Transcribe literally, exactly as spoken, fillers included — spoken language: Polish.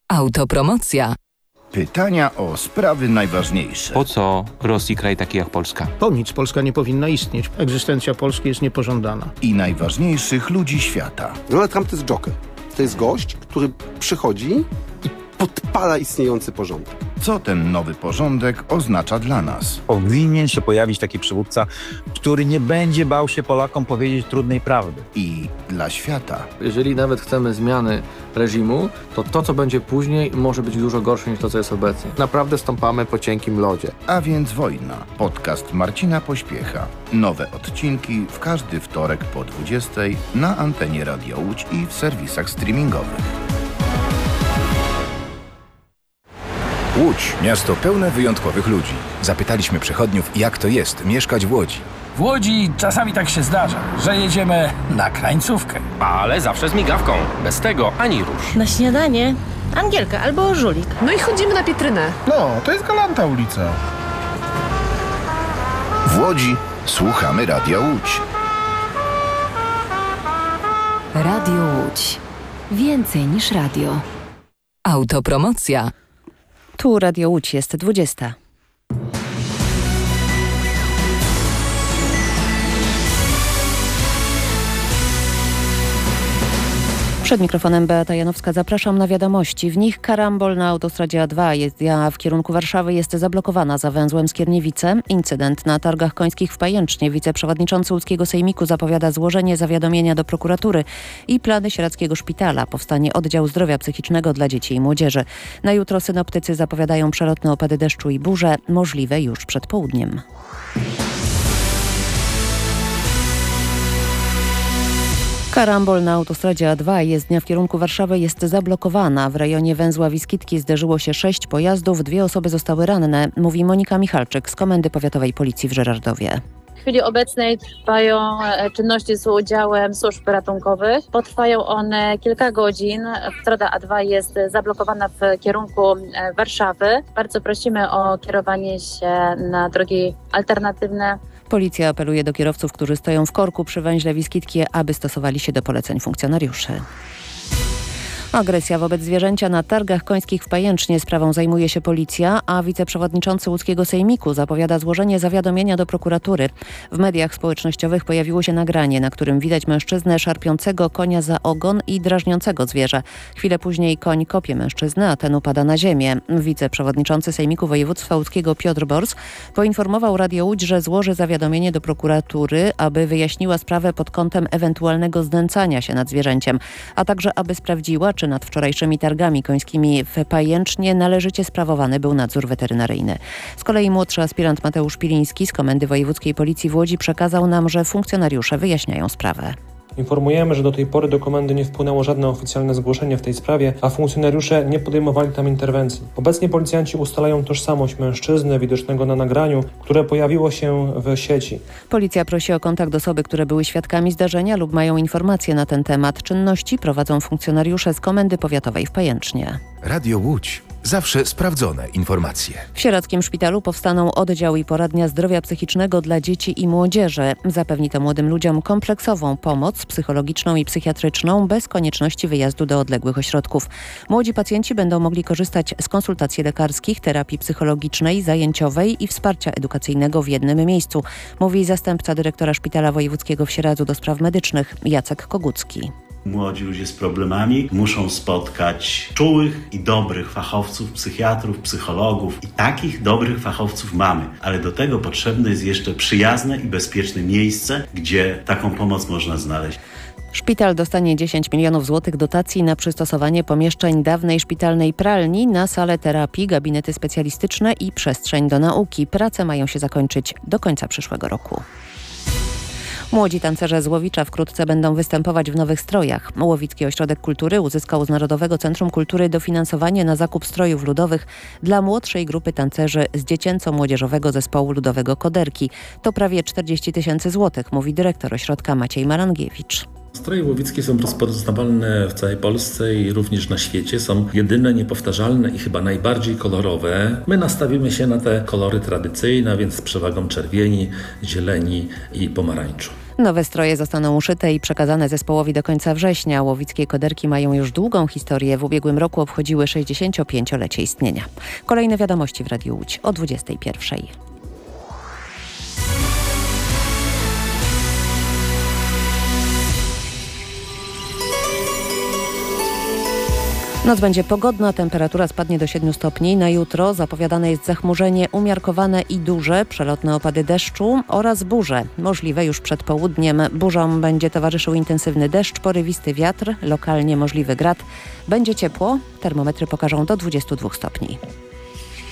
Autopromocja. Pytania o sprawy najważniejsze. Po co Rosji kraj taki jak Polska? Po nic Polska nie powinna istnieć. Egzystencja Polski jest niepożądana. I najważniejszych ludzi świata. Donald Trump to jest joker. To jest gość, który przychodzi i podpala istniejący porządek. Co ten nowy porządek oznacza dla nas? Powinien się pojawić taki przywódca, który nie będzie bał się Polakom powiedzieć trudnej prawdy. I dla świata. Jeżeli nawet chcemy zmiany reżimu, to to, co będzie później, może być dużo gorsze niż to, co jest obecnie. Naprawdę stąpamy po cienkim lodzie. A więc wojna. Podcast Marcina Pośpiecha. Nowe odcinki w każdy wtorek po dwudziestej na antenie Radia Łódź i w serwisach streamingowych. Łódź, miasto pełne wyjątkowych ludzi. Zapytaliśmy przechodniów, jak to jest mieszkać w Łodzi. W Łodzi czasami tak się zdarza, że jedziemy na krańcówkę. Ale zawsze z migawką. Bez tego ani rusz. Na śniadanie Angielka albo Żulik. No i chodzimy na Pietrynę. No, to jest Galanta ulica. W Łodzi słuchamy Radia Łódź. Radio Łódź. Więcej niż radio. Autopromocja. Tu Radio Łódź, jest dwudziesta. Przed mikrofonem Beata Janowska, zapraszam na wiadomości. W nich karambol na autostradzie A dwa jezdnia w kierunku Warszawy jest zablokowana za węzłem Skierniewice. Incydent na targach końskich w Pajęcznie. Wiceprzewodniczący łódzkiego sejmiku zapowiada złożenie zawiadomienia do prokuratury i plany sieradzkiego szpitala. Powstanie oddział zdrowia psychicznego dla dzieci i młodzieży. Na jutro synoptycy zapowiadają przelotne opady deszczu i burze, możliwe już przed południem. Karambol na autostradzie A dwa jezdnia w kierunku Warszawy jest zablokowana. W rejonie węzła Wiskitki zderzyło się sześć pojazdów, dwie osoby zostały ranne, mówi Monika Michalczyk z Komendy Powiatowej Policji w Żerardowie. W chwili obecnej trwają czynności z udziałem służb ratunkowych. Potrwają one kilka godzin. Autostrada A dwa jest zablokowana w kierunku Warszawy. Bardzo prosimy o kierowanie się na drogi alternatywne. Policja apeluje do kierowców, którzy stoją w korku przy węźle Wiskitki, aby stosowali się do poleceń funkcjonariuszy. Agresja wobec zwierzęcia na targach końskich w Pajęcznie. Sprawą zajmuje się policja, a wiceprzewodniczący łódzkiego sejmiku zapowiada złożenie zawiadomienia do prokuratury. W mediach społecznościowych pojawiło się nagranie, na którym widać mężczyznę szarpiącego konia za ogon i drażniącego zwierzę. Chwilę później koń kopie mężczyznę, a ten upada na ziemię. Wiceprzewodniczący Sejmiku Województwa Łódzkiego Piotr Bors poinformował Radio Łódź, że złoży zawiadomienie do prokuratury, aby wyjaśniła sprawę pod kątem ewentualnego znęcania się nad zwierzęciem, a także aby sprawdziła, czy nad wczorajszymi targami końskimi w Pajęcznie należycie sprawowany był nadzór weterynaryjny. Z kolei młodszy aspirant Mateusz Piliński z Komendy Wojewódzkiej Policji w Łodzi przekazał nam, że funkcjonariusze wyjaśniają sprawę. Informujemy, że do tej pory do komendy nie wpłynęło żadne oficjalne zgłoszenie w tej sprawie, a funkcjonariusze nie podejmowali tam interwencji. Obecnie policjanci ustalają tożsamość mężczyzny widocznego na nagraniu, które pojawiło się w sieci. Policja prosi o kontakt osoby, które były świadkami zdarzenia lub mają informacje na ten temat. Czynności prowadzą funkcjonariusze z Komendy Powiatowej w Pajęcznie. Radio Łódź. Zawsze sprawdzone informacje. W sieradzkim szpitalu powstaną oddział i poradnia zdrowia psychicznego dla dzieci i młodzieży. Zapewni to młodym ludziom kompleksową pomoc psychologiczną i psychiatryczną bez konieczności wyjazdu do odległych ośrodków. Młodzi pacjenci będą mogli korzystać z konsultacji lekarskich, terapii psychologicznej, zajęciowej i wsparcia edukacyjnego w jednym miejscu, mówi zastępca dyrektora Szpitala Wojewódzkiego w Sieradzu do Spraw Medycznych Jacek Kogucki. Młodzi ludzie z problemami muszą spotkać czułych i dobrych fachowców, psychiatrów, psychologów. I takich dobrych fachowców mamy, ale do tego potrzebne jest jeszcze przyjazne i bezpieczne miejsce, gdzie taką pomoc można znaleźć. Szpital dostanie dziesięć milionów złotych dotacji na przystosowanie pomieszczeń dawnej szpitalnej pralni na salę terapii, gabinety specjalistyczne i przestrzeń do nauki. Prace mają się zakończyć do końca przyszłego roku. Młodzi tancerze z Łowicza wkrótce będą występować w nowych strojach. Łowicki Ośrodek Kultury uzyskał z Narodowego Centrum Kultury dofinansowanie na zakup strojów ludowych dla młodszej grupy tancerzy z dziecięco-młodzieżowego zespołu ludowego Koderki. To prawie czterdzieści tysięcy złotych, mówi dyrektor ośrodka Maciej Marangiewicz. Stroje łowickie są rozpoznawalne w całej Polsce i również na świecie. Są jedyne, niepowtarzalne i chyba najbardziej kolorowe. My nastawimy się na te kolory tradycyjne, więc z przewagą czerwieni, zieleni i pomarańczu. Nowe stroje zostaną uszyte i przekazane zespołowi do końca września. Łowickie koderki mają już długą historię. W ubiegłym roku obchodziły sześćdziesięciopięciolecie istnienia. Kolejne wiadomości w Radiu Łódź o dwudziestej pierwszej. Noc będzie pogodna, temperatura spadnie do siedmiu stopni. Na jutro zapowiadane jest zachmurzenie umiarkowane i duże, przelotne opady deszczu oraz burze. Możliwe już przed południem. Burzom będzie towarzyszył intensywny deszcz, porywisty wiatr, lokalnie możliwy grad. Będzie ciepło, termometry pokażą do dwudziestu dwóch stopni.